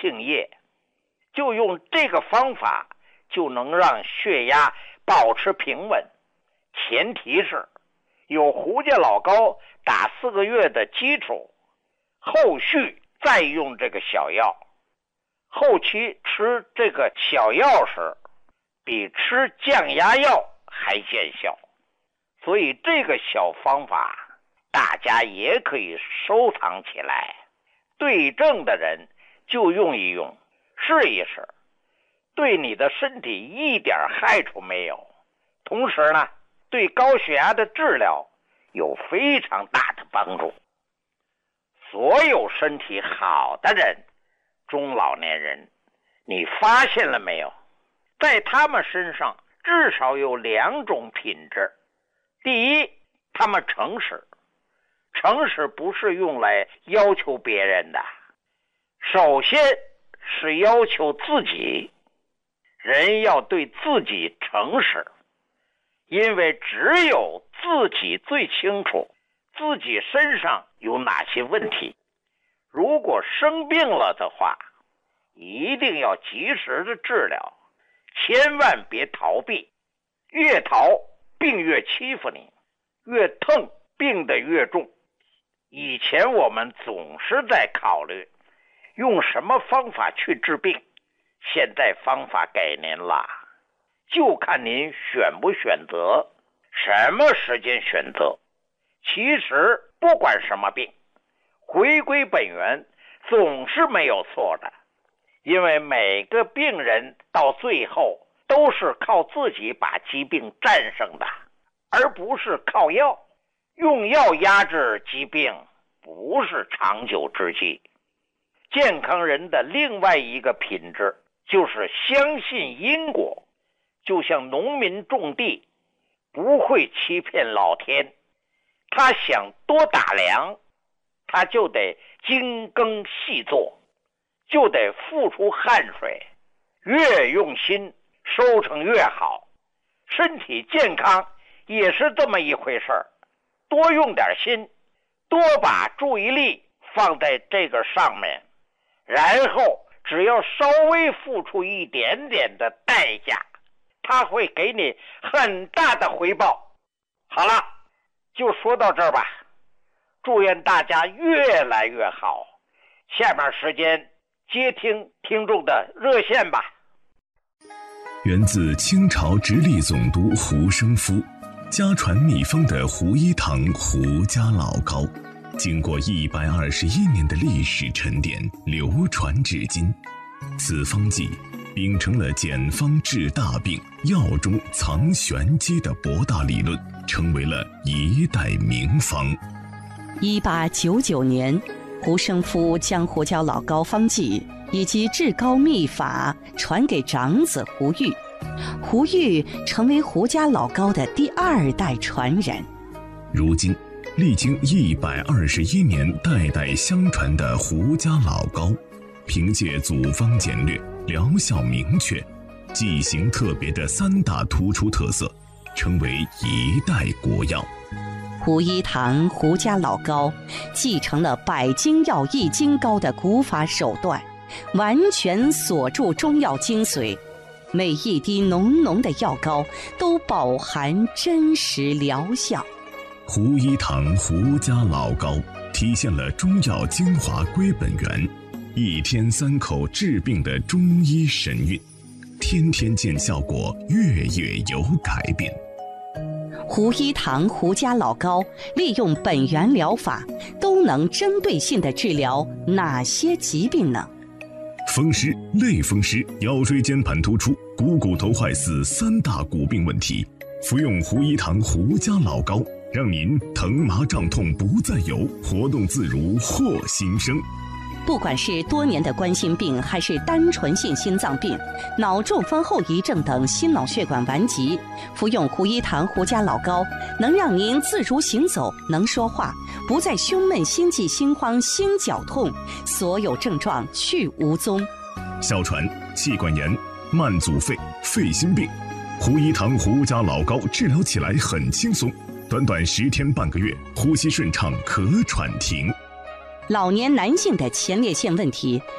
庆叶，就用这个方法就能让血压保持平稳，前提是有胡家老高打4个月的基础，后续再用这个小药，后期吃这个小药时比吃降压药还见效。所以这个小方法大家也可以收藏起来，对症的人就用一用，试一试，对你的身体一点害处没有，同时呢，对高血压的治疗有非常大的帮助。所有身体好的人，中老年人，你发现了没有？在他们身上至少有2种品质。第一，他们诚实。诚实不是用来要求别人的，首先是要求自己。人要对自己诚实，因为只有自己最清楚自己身上有哪些问题。如果生病了的话，一定要及时的治疗，千万别逃避，越逃病越欺负你，越疼病得越重。以前我们总是在考虑用什么方法去治病，现在方法给您了，就看您选不选择，什么时间选择。其实不管什么病，回归本源总是没有错的，因为每个病人到最后都是靠自己把疾病战胜的，而不是靠药。用药压制疾病不是长久之计。健康人的另外一个品质就是相信因果，就像农民种地不会欺骗老天，他想多打粮，他就得精耕细作，就得付出汗水，越用心收成越好。身体健康也是这么一回事儿，多用点心，多把注意力放在这个上面，然后只要稍微付出一点点的代价，它会给你很大的回报。好了，就说到这儿吧，祝愿大家越来越好。下面时间接听听众的热线吧。 源自清朝直隶总督胡生夫，家传秘方的胡一堂胡家老膏，经过121年的历史沉淀，流传至今。此方剂秉承了简方治大病、药中藏玄机的博大理论，成为了一代名方。 1899年，胡生夫将胡椒老膏方剂以及治膏秘法传给长子胡玉，胡玉成为胡家老膏的第2代传人。 如今历经121年代代相传的胡家老膏，凭借组方简略、疗效明确、剂型特别的3大突出特色，成为一代国药。 胡一堂胡家老膏继承了百金药一金膏的古法手段，完全锁住中药精髓，每一滴浓浓的药膏都饱含真实疗效。 胡一堂胡家老膏体现了中药精华归本源，1天3口治病的中医神韵，天天见效果，月月有改变。 胡一堂胡家老膏利用本源疗法，都能针对性地治疗哪些疾病呢？ 风湿、类风湿、腰椎间盘突出、股头坏死3大骨病问题，服用胡一堂胡家老膏，让您疼麻胀痛不再有，活动自如获新生。 不管是多年的冠心病，还是单纯性心脏病、脑中风后遗症等心脑血管顽疾，服用胡一堂胡家老膏，能让您自如行走，能说话，不再胸闷、心悸、心慌、心绞痛，所有症状去无踪。 哮喘、气管炎、慢阻肺、肺心病，胡一堂胡家老膏治疗起来很轻松，短短10天半个月，呼吸顺畅，咳喘停。 老年男性的前列腺问题